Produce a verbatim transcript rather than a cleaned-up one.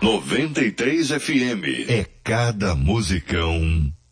noventa e três F M. É cada musicão.